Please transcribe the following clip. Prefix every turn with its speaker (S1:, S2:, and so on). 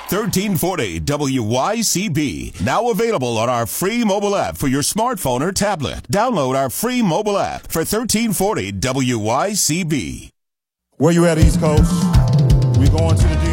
S1: 1340 WYCB. Now available on our free mobile app for your smartphone or tablet. Download our free mobile app for 1340 WYCB.
S2: Where you at, East Coast? We going to the